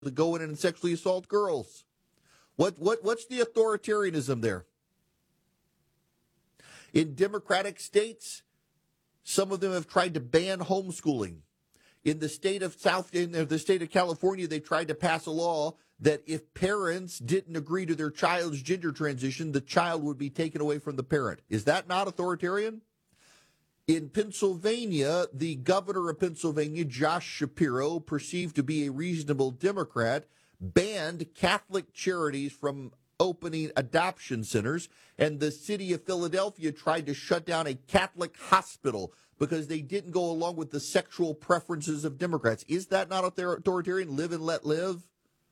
to go in and sexually assault girls. What's the authoritarianism there? In Democratic states, some of them have tried to ban homeschooling. In the state of California, they tried to pass a law that if parents didn't agree to their child's gender transition, the child would be taken away from the parent. Is that not authoritarian? In Pennsylvania, the governor of Pennsylvania, Josh Shapiro, perceived to be a reasonable Democrat, banned Catholic charities from opening adoption centers, and the city of Philadelphia tried to shut down a Catholic hospital because they didn't go along with the sexual preferences of Democrats. Is that not authoritarian? Live and let live?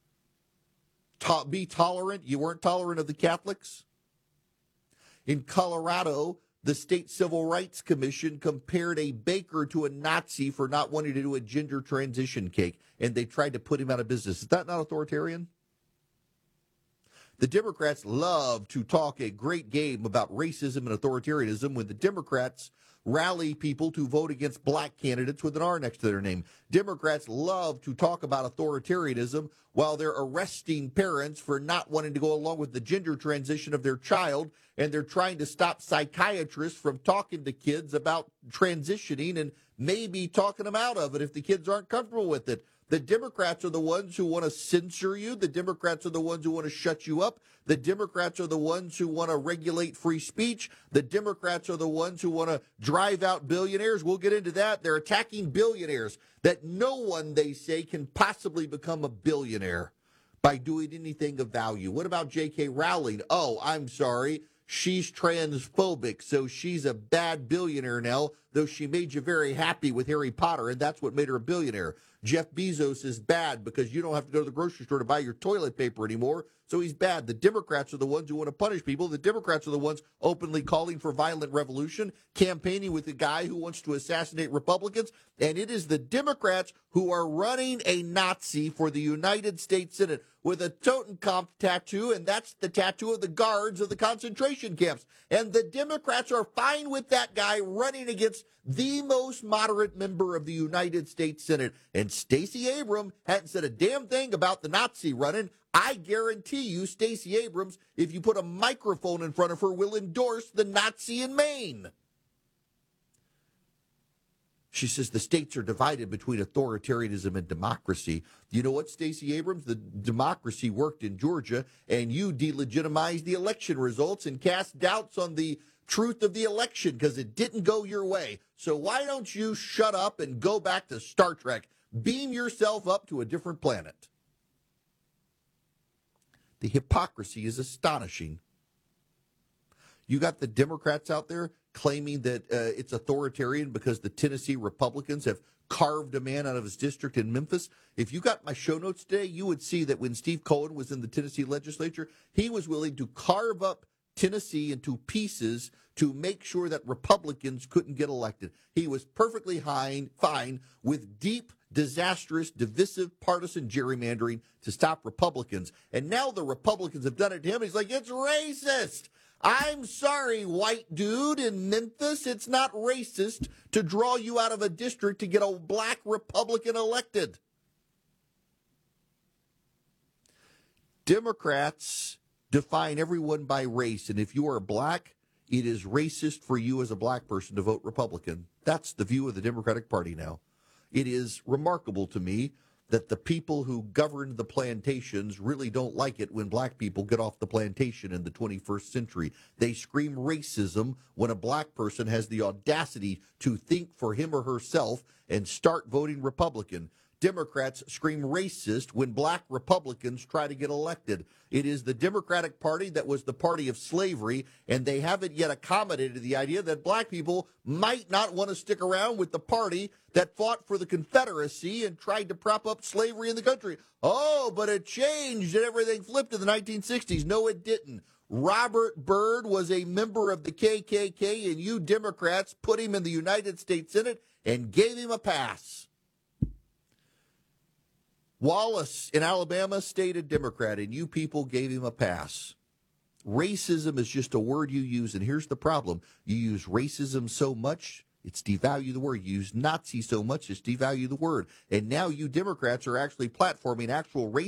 Be tolerant? You weren't tolerant of the Catholics? In Colorado, the State Civil Rights Commission compared a baker to a Nazi for not wanting to do a gender transition cake, and they tried to put him out of business. Is that not authoritarian? The Democrats love to talk a great game about racism and authoritarianism when the Democrats rally people to vote against black candidates with an R next to their name. Democrats love to talk about authoritarianism while they're arresting parents for not wanting to go along with the gender transition of their child, and they're trying to stop psychiatrists from talking to kids about transitioning and maybe talking them out of it if the kids aren't comfortable with it. The Democrats are the ones who want to censor you. The Democrats are the ones who want to shut you up. The Democrats are the ones who want to regulate free speech. The Democrats are the ones who want to drive out billionaires. We'll get into that. They're attacking billionaires, that no one, they say, can possibly become a billionaire by doing anything of value. What about J.K. Rowling? Oh, I'm sorry. She's transphobic, so she's a bad billionaire now, though she made you very happy with Harry Potter, and that's what made her a billionaire. Jeff Bezos is bad because you don't have to go to the grocery store to buy your toilet paper anymore, so he's bad. The Democrats are the ones who want to punish people. The Democrats are the ones openly calling for violent revolution, campaigning with the guy who wants to assassinate Republicans, and it is the Democrats who are running a Nazi for the United States Senate with a Totenkopf tattoo, and that's the tattoo of the guards of the concentration camps. And the Democrats are fine with that guy running against the most moderate member of the United States Senate. And Stacey Abrams hadn't said a damn thing about the Nazi running. I guarantee you, Stacey Abrams, if you put a microphone in front of her, will endorse the Nazi in Maine. She says the states are divided between authoritarianism and democracy. You know what, Stacey Abrams? The democracy worked in Georgia, and you delegitimized the election results and cast doubts on the truth of the election because it didn't go your way. So why don't you shut up and go back to Star Trek? Beam yourself up to a different planet. The hypocrisy is astonishing. You got the Democrats out there claiming that it's authoritarian because the Tennessee Republicans have carved a man out of his district in Memphis. If you got my show notes today, you would see that when Steve Cohen was in the Tennessee legislature, he was willing to carve up Tennessee into pieces to make sure that Republicans couldn't get elected. He was perfectly fine with deep, disastrous, divisive, partisan gerrymandering to stop Republicans. And now the Republicans have done it to him. He's like, it's racist. I'm sorry, white dude in Memphis. It's not racist to draw you out of a district to get a black Republican elected. Democrats define everyone by race, and if you are black, it is racist for you as a black person to vote Republican. That's the view of the Democratic Party now. It is remarkable to me that the people who governed the plantations really don't like it when black people get off the plantation in the 21st century. They scream racism when a black person has the audacity to think for him or herself and start voting Republican. Democrats scream racist when black Republicans try to get elected. It is the Democratic Party that was the party of slavery, and they haven't yet accommodated the idea that black people might not want to stick around with the party that fought for the Confederacy and tried to prop up slavery in the country. Oh, but it changed and everything flipped in the 1960s. No, it didn't. Robert Byrd was a member of the KKK, and you Democrats put him in the United States Senate and gave him a pass. Wallace in Alabama stayed a Democrat, and you people gave him a pass. Racism is just a word you use, and here's the problem. You use racism so much It's devalue the word. You use Nazi so much, it's devalue the word. And now you Democrats are actually platforming actual